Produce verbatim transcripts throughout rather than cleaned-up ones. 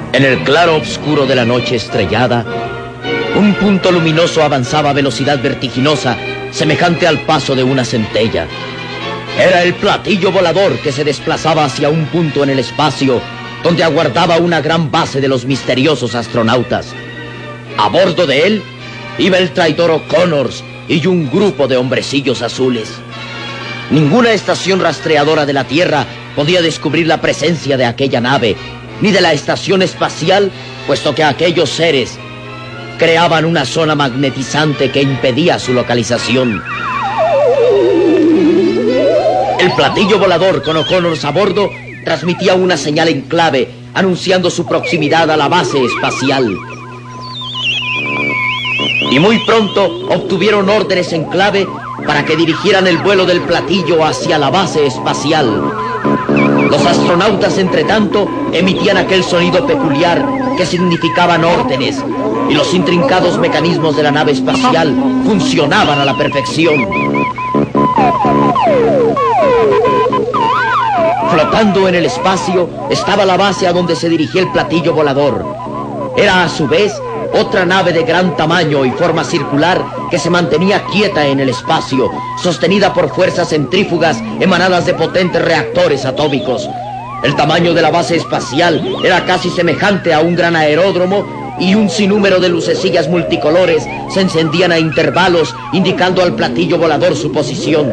En el claro oscuro de la noche estrellada, un punto luminoso avanzaba a velocidad vertiginosa, semejante al paso de una centella. Era el platillo volador que se desplazaba hacia un punto en el espacio, donde aguardaba una gran base de los misteriosos astronautas. A bordo de él iba el traidor O'Connors y un grupo de hombrecillos azules. Ninguna estación rastreadora de la Tierra podía descubrir la presencia de aquella nave, ni de la estación espacial, puesto que aquellos seres creaban una zona magnetizante que impedía su localización. El platillo volador con O'Connors a bordo transmitía una señal en clave, anunciando su proximidad a la base espacial. Y muy pronto obtuvieron órdenes en clave para que dirigieran el vuelo del platillo hacia la base espacial. Los astronautas, entre tanto, emitían aquel sonido peculiar que significaban órdenes, y los intrincados mecanismos de la nave espacial funcionaban a la perfección. Flotando en el espacio estaba la base a donde se dirigía el platillo volador. Era a su vez otra nave de gran tamaño y forma circular que se mantenía quieta en el espacio, sostenida por fuerzas centrífugas emanadas de potentes reactores atómicos. El tamaño de la base espacial era casi semejante a un gran aeródromo, y un sinnúmero de lucecillas multicolores se encendían a intervalos, indicando al platillo volador su posición.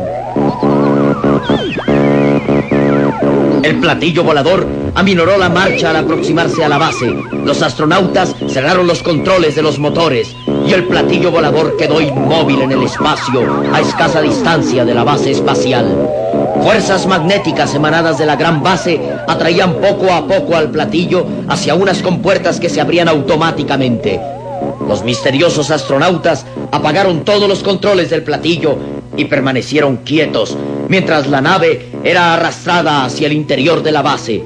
El platillo volador aminoró la marcha al aproximarse a la base. Los astronautas cerraron los controles de los motores y el platillo volador quedó inmóvil en el espacio, a escasa distancia de la base espacial. Fuerzas magnéticas emanadas de la gran base atraían poco a poco al platillo hacia unas compuertas que se abrían automáticamente. Los misteriosos astronautas apagaron todos los controles del platillo y permanecieron quietos, mientras la nave era arrastrada hacia el interior de la base.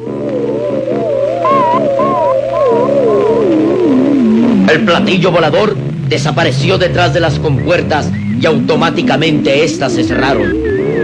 El platillo volador desapareció detrás de las compuertas y automáticamente éstas se cerraron.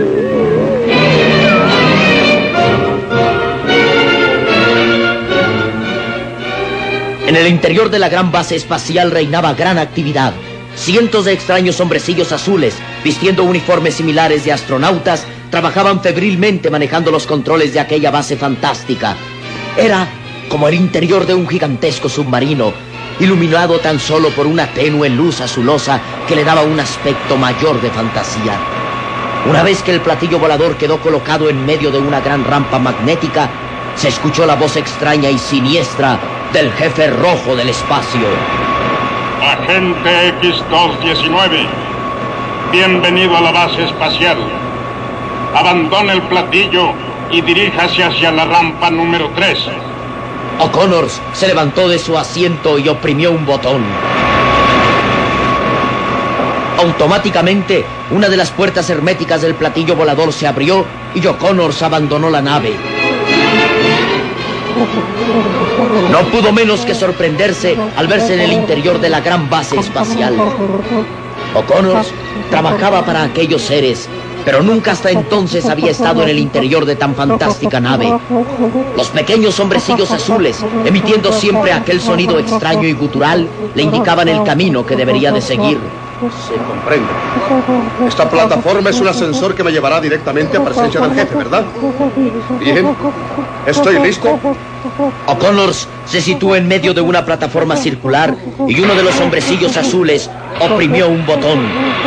En el interior de la gran base espacial reinaba gran actividad. Cientos de extraños hombrecillos azules, vistiendo uniformes similares de astronautas, trabajaban febrilmente manejando los controles de aquella base fantástica. Era como el interior de un gigantesco submarino, iluminado tan solo por una tenue luz azulosa que le daba un aspecto mayor de fantasía. Una vez que el platillo volador quedó colocado en medio de una gran rampa magnética, se escuchó la voz extraña y siniestra del jefe rojo del espacio. Agente equis dos diecinueve, bienvenido a la base espacial. Abandone el platillo y diríjase hacia la rampa número tres. O'Connors se levantó de su asiento y oprimió un botón. Automáticamente, una de las puertas herméticas del platillo volador se abrió y O'Connors abandonó la nave. No pudo menos que sorprenderse al verse en el interior de la gran base espacial. O'Connors trabajaba para aquellos seres, pero nunca hasta entonces había estado en el interior de tan fantástica nave. Los pequeños hombrecillos azules, emitiendo siempre aquel sonido extraño y gutural, le indicaban el camino que debería de seguir. Se comprende. Esta plataforma es un ascensor que me llevará directamente a presencia del jefe, ¿verdad? Bien. ¿Estoy listo? O'Connors se situó en medio de una plataforma circular y uno de los hombrecillos azules oprimió un botón.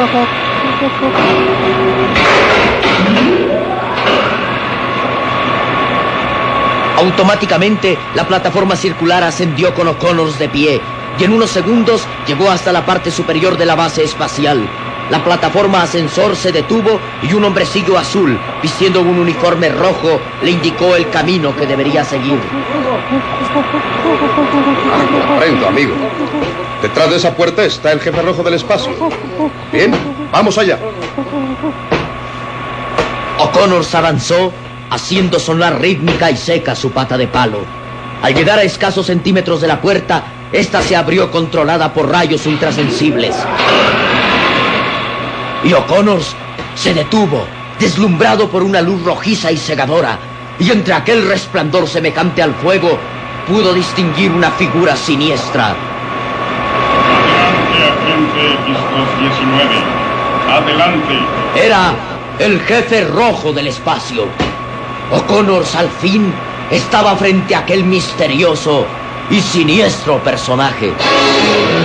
Automáticamente, la plataforma circular ascendió con O'Connors de pie y en unos segundos llegó hasta la parte superior de la base espacial. La plataforma ascensor se detuvo y un hombrecillo azul, vistiendo un uniforme rojo, le indicó el camino que debería seguir. Ah, comprendo, amigo. Detrás de esa puerta está el jefe rojo del espacio. Bien, vamos allá. O'Connors avanzó, haciendo sonar rítmica y seca su pata de palo. Al llegar a escasos centímetros de la puerta, esta se abrió controlada por rayos ultrasensibles. Y O'Connors se detuvo, deslumbrado por una luz rojiza y cegadora, y entre aquel resplandor semejante al fuego, pudo distinguir una figura siniestra. Adelante, agente X dos diecinueve. Adelante. Era el jefe rojo del espacio. O'Connor al fin estaba frente a aquel misterioso y siniestro personaje.